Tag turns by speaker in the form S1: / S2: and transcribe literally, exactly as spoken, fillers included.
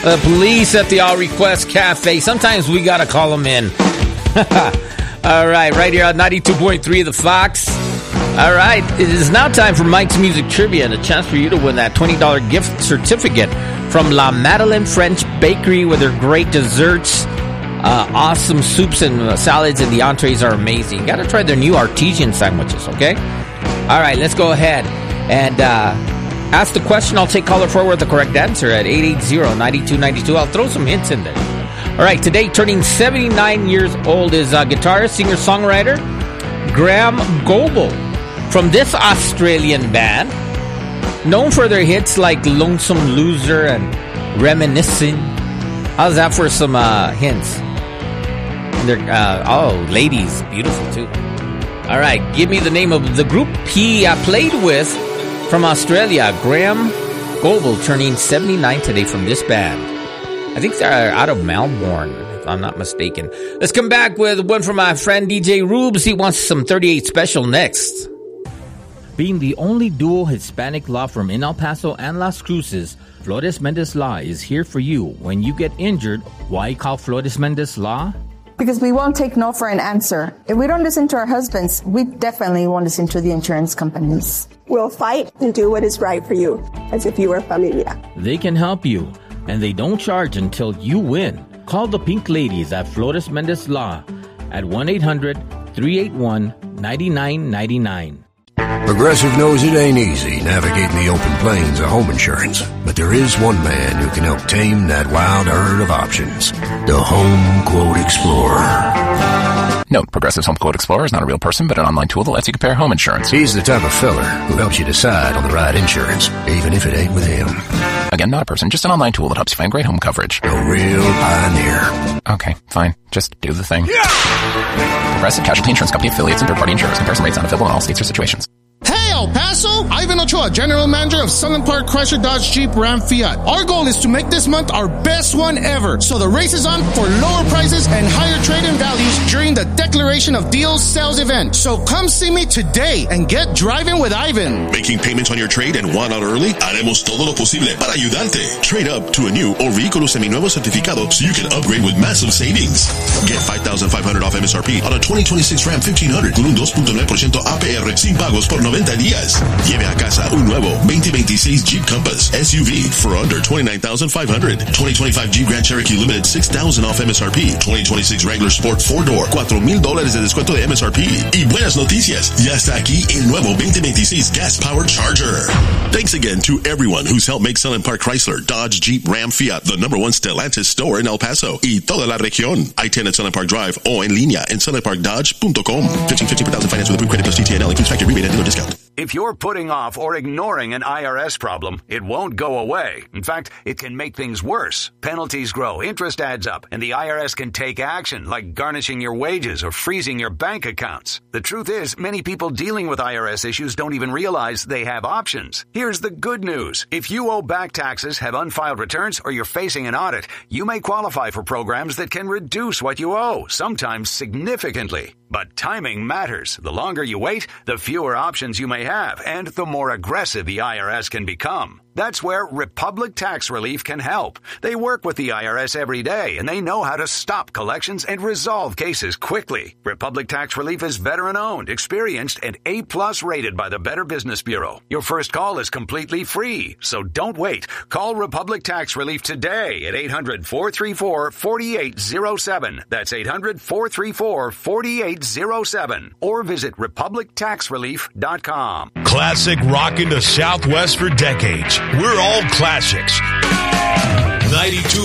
S1: The police at the All Request Cafe. Sometimes we got to call them in. All right, right here on ninety-two point three of the Fox. All right, it is now time for Mike's Music Trivia and a chance for you to win that twenty dollars gift certificate from La Madeleine French Bakery with their great desserts, uh, awesome soups and uh, salads, and the entrees are amazing. Got to try their new artesian sandwiches, okay? All right, let's go ahead and uh, ask the question. I'll take caller forward with the correct answer at eight eight zero, nine two nine two. I'll throw some hints in there. All right, today turning seventy-nine years old is uh, guitarist, singer-songwriter Graham Goebel from this Australian band, known for their hits like Lonesome Loser and Reminiscing. How's that for some uh, hints? They're, uh, oh, ladies, beautiful too. All right, give me the name of the group he uh, played with from Australia. Graham Goebel turning seventy-nine today from this band. I think they're out of Melbourne, if I'm not mistaken. Let's come back with one from my friend D J Rubes. He wants some thirty-eight special next.
S2: Being the only dual Hispanic law firm in El Paso and Las Cruces, Flores Mendez Law is here for you. When you get injured, why call Flores Mendez Law?
S3: Because we won't take no for an answer. If we don't listen to our husbands, we definitely won't listen to the insurance companies.
S4: We'll fight and do what is right for you, as if you were familia.
S2: They can help you, and they don't charge until you win. Call the Pink Ladies at Flores Mendez Law at one eight hundred, three eight one, nine nine nine nine.
S5: Progressive knows it ain't easy navigating the open plains of home insurance, but there is one man who can help tame that wild herd of options. The Home Quote Explorer.
S6: Note, Progressive's Home Quote Explorer is not a real person, but an online tool that lets you compare home insurance.
S5: He's the type of fella who helps you decide on the right insurance, even if it ain't with him.
S6: Again, not a person, just an online tool that helps you find great home coverage.
S5: A real pioneer.
S6: Okay, fine. Just do the thing. Yeah! Progressive Casualty Insurance Company affiliates and third-party insurers. Comparison rates not available in all states or situations.
S7: Hey, El Paso! Ivan Ochoa, General Manager of Sunland Park Chrysler Dodge Jeep Ram Fiat. Our goal is to make this month our best one ever. So the race is on for lower prices and higher trade-in values during the Declaration of Deals sales event. So come see me today and get driving with Ivan.
S8: Making payments on your trade and want out early? Haremos todo lo posible para ayudarte. Trade up to a new or vehículo seminuevo certificado so you can upgrade with massive savings. Get five thousand five hundred dollars off M S R P on a twenty twenty-six Ram fifteen hundred con un two point nine percent A P R sin pagos por noventa días. Lleve a casa un nuevo twenty twenty-six Jeep Compass S U V for under twenty-nine thousand five hundred dollars. twenty twenty-five Jeep Grand Cherokee Limited six thousand dollars off M S R P. twenty twenty-six Wrangler Sport four door cuatro mil dólares de descuento de M S R P. Y buenas noticias, ya está aquí el nuevo twenty twenty-six Gas Powered Charger. Thanks again to everyone who's helped make Sunland Park Chrysler, Dodge, Jeep, Ram, Fiat the number one Stellantis store in El Paso y toda la región. I ten at Sunland Park Drive o en línea en sunland park dodge dot com. fifteen fifty per thousand finance with approved credit plus T T N L includes factory rebate and dealer discount.
S9: If you're putting off or ignoring an I R S problem, it won't go away. In fact, it can make things worse. Penalties grow, interest adds up, and the I R S can take action, like garnishing your wages or freezing your bank accounts. The truth is, many people dealing with I R S issues don't even realize they have options. Here's the good news. If you owe back taxes, have unfiled returns, or you're facing an audit, you may qualify for programs that can reduce what you owe, sometimes significantly. But timing matters. The longer you wait, the fewer options you may have, and the more aggressive the I R S can become. That's where Republic Tax Relief can help. They work with the I R S every day, and they know how to stop collections and resolve cases quickly. Republic Tax Relief is veteran-owned, experienced, and A-plus rated by the Better Business Bureau. Your first call is completely free, so don't wait. Call Republic Tax Relief today at eight hundred, four three four, four eight zero seven. That's eight hundred, four three four, four eight zero seven. Or visit republic tax relief dot com.
S10: Classic rocking the Southwest for decades. We're all classics. ninety-two